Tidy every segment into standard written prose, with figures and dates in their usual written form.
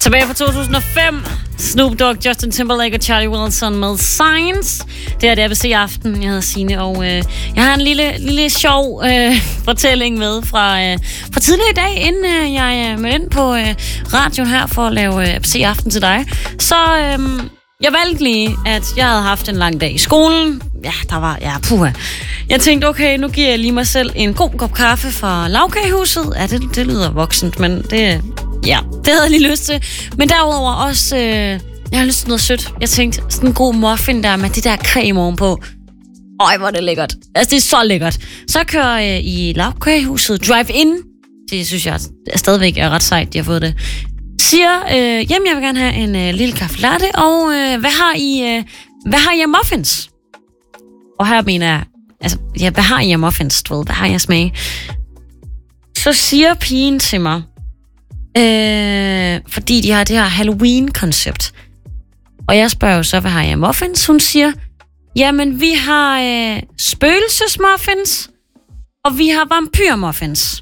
Tilbage fra 2005. Snoop Dogg, Justin Timberlake og Charlie Wilson med Signs. Det er ABC Aften. Jeg hedder Signe, og jeg har en lille sjov fortælling med fra tidligere i dag, inden jeg mødte ind på radioen her for at lave ABC Aften til dig. Så jeg valgte lige, at jeg havde haft en lang dag i skolen. Jeg tænkte, okay, nu giver jeg lige mig selv en god kop kaffe fra Lagkagehuset. Ja, det lyder voksent, men det havde jeg lige lyst til. Men derudover også, jeg har lyst til noget sødt. Jeg tænkte, sådan en god muffin der med det der creme ovenpå. Øj, hvor er det lækkert. Altså, det er så lækkert. Så kører jeg i Lagkagehuset Drive-In. Det synes jeg stadigvæk er ret sejt, de har fået det. Siger, jeg vil gerne have en lille kaffe latte, og hvad har I af muffins? Og her mener jeg, altså, hvad har I af muffins? Hvad har jeg smag? Så siger pigen til mig, fordi de har det her Halloween-koncept. Og jeg spørger jo så, hvad har jeg af muffins? Hun siger, jamen vi har spøgelsesmuffins, og vi har vampyrmuffins.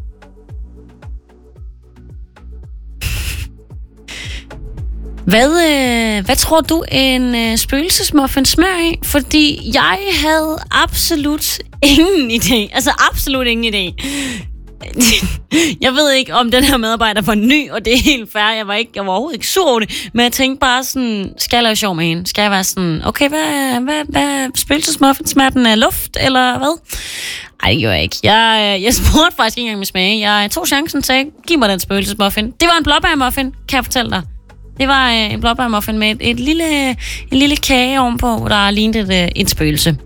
Hvad tror du en spøgelsesmuffin smager af? Fordi jeg havde absolut ingen idé. Altså absolut ingen idé. Jeg ved ikke, om den her medarbejder var ny, og det er helt fair. Jeg var overhovedet ikke sur over det. Men jeg tænkte bare sådan, skal jeg lave sjov med hende? Skal jeg være sådan, okay, hvad spøgelsesmuffin? Smager den af luft, eller hvad? Ej, det gjorde jeg ikke. Jeg spurgte faktisk ikke engang med smage. Jeg tog chancen og sagde, giv mig den spøgelsesmuffin. Det var en blåbærmuffin, kan jeg fortælle dig. Det var en blåbærmuffin med en lille kage ovenpå, hvor der lignede et spøgelse.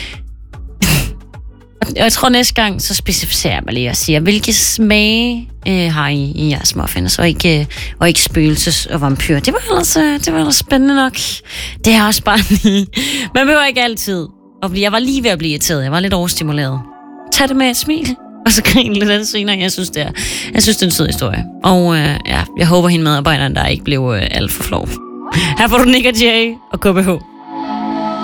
Og jeg tror næste gang, så specificerer jeg mig lige og siger, hvilke smage har I jeres muffins, og ikke spøgelses og vampyr. Det var ellers spændende nok. Det er også bare lige. Man behøver ikke altid at blive. Jeg var lige ved at blive irriteret. Jeg var lidt overstimuleret. Tag det med et smil, og så grine lidt af det senere. Jeg synes, det er en sød historie. Og jeg håber, hende medarbejderen der ikke blev alt for flov. Her får du Nick og Jay og KBH.